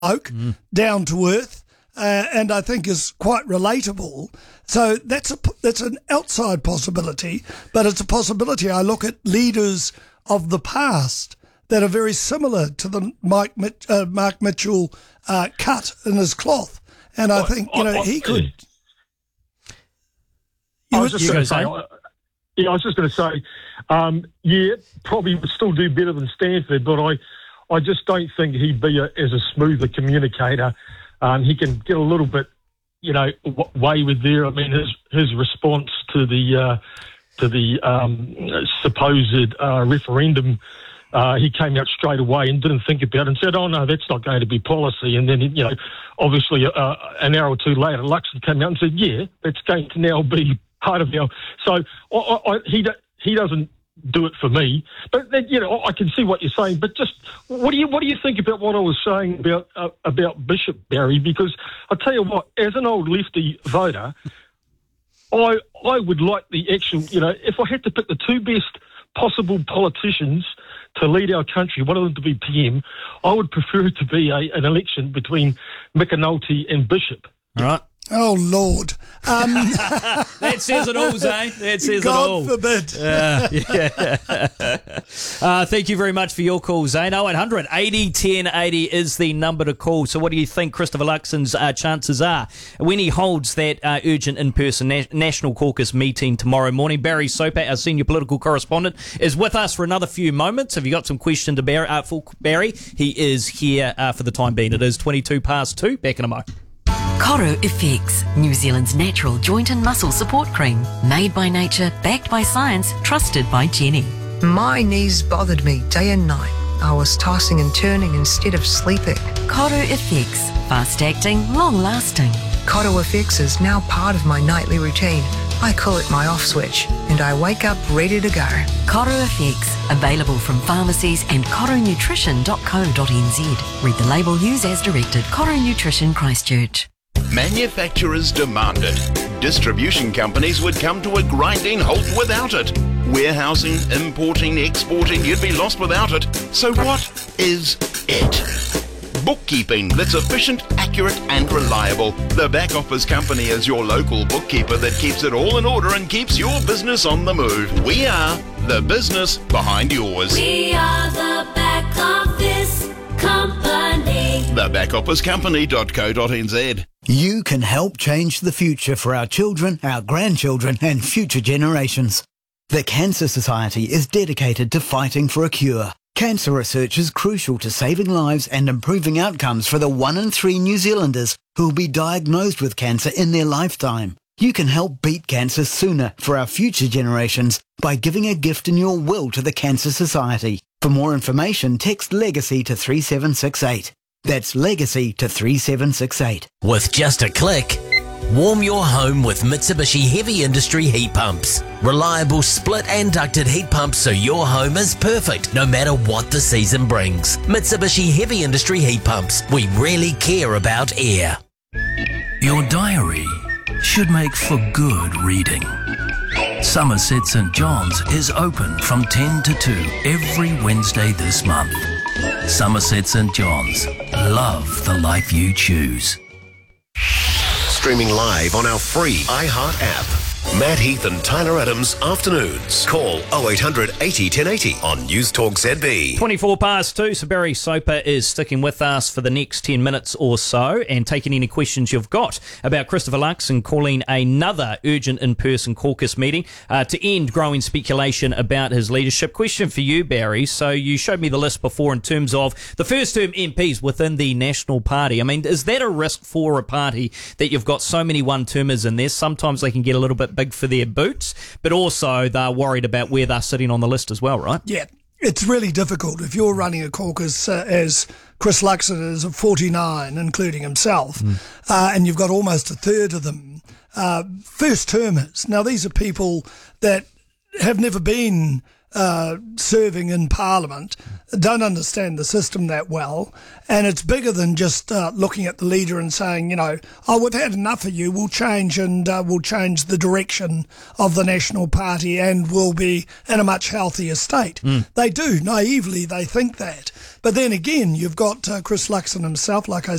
bloke, down to earth, and I think is quite relatable. So that's an outside possibility, but it's a possibility. I look at leaders of the past that are very similar to the Mark Mitchell cut in his cloth, and I think he could. I was just going to say, probably would still do better than Stanford, but I just don't think he'd be as a smoother communicator. He can get a little bit, wayward there. I mean, his response to the supposed referendum, he came out straight away and didn't think about it and said, "Oh no, that's not going to be policy." And then, obviously an hour or two later, Luxon came out and said, "Yeah, that's going to now be part of our." So he doesn't do it for me, but I can see what you're saying. But just what do you think about what I was saying about Bishop, Barry? Because I tell you what, as an old lefty voter, I would like the actual. If I had to pick the two best possible politicians to lead our country, one of them to be PM, I would prefer it to be an election between McAnulty and Bishop. All right. Oh, Lord. That says it all, Zane. That says God it all. forbid. Thank you very much for your call, Zane. 0800 80 10 80 is the number to call. So what do you think Christopher Luxon's chances are when he holds that urgent in-person National Caucus meeting tomorrow morning? Barry Soper, our senior political correspondent, is with us for another few moments. Have you got some question to Barry? For Barry, he is here for the time being. It is 2:22. Back in a mo. Coro FX, New Zealand's natural joint and muscle support cream. Made by nature, backed by science, trusted by Jenny. My knees bothered me day and night. I was tossing and turning instead of sleeping. Coro FX, fast-acting, long-lasting. Coro FX is now part of my nightly routine. I call it my off switch, and I wake up ready to go. Coro FX, available from pharmacies and coronutrition.co.nz. Read the label, use as directed. Coro Nutrition, Christchurch. Manufacturers demand it. Distribution companies would come to a grinding halt without it. Warehousing, importing, exporting, you'd be lost without it. So what is it? Bookkeeping that's efficient, accurate and reliable. The Back Office Company is your local bookkeeper that keeps it all in order and keeps your business on the move. We are the business behind yours. We are the Back Office Company. TheBackOfficeCompany.co.nz. You can help change the future for our children, our grandchildren and future generations. The Cancer Society is dedicated to fighting for a cure. Cancer research is crucial to saving lives and improving outcomes for the 1 in 3 New Zealanders who will be diagnosed with cancer in their lifetime. You can help beat cancer sooner for our future generations by giving a gift in your will to the Cancer Society. For more information, text LEGACY to 3768. That's LEGACY to 3768. With just a click, warm your home with Mitsubishi Heavy Industry heat pumps. Reliable split and ducted heat pumps so your home is perfect no matter what the season brings. Mitsubishi Heavy Industry heat pumps. We really care about air. Your diary should make for good reading. Somerset St John's is open from 10 to 2 every Wednesday this month. Somerset St John's. Love the life you choose. Streaming live on our free iHeart app. Matt Heath and Tyler Adams afternoons. Call 0800 80 1080 on News Talk ZB. 2:24. So Barry Soper is sticking with us for the next 10 minutes or so and taking any questions you've got about Christopher Luxon calling another urgent in-person caucus meeting to end growing speculation about his leadership. Question for you, Barry. So you showed me the list before in terms of the first-term MPs within the National Party. I mean, is that a risk for a party that you've got so many one-termers in there? Sometimes they can get a little bit big for their boots, but also they're worried about where they're sitting on the list as well, right? Yeah, it's really difficult. If you're running a caucus as Chris Luxon is at 49, including himself, and you've got almost a third of them first-termers. Now, these are people that have never been serving in Parliament don't understand the system that well, and it's bigger than just looking at the leader and saying, we've had enough of you, we'll change and we'll change the direction of the National Party and we'll be in a much healthier state. They do, naively, they think that. But then again, you've got Chris Luxon himself, like I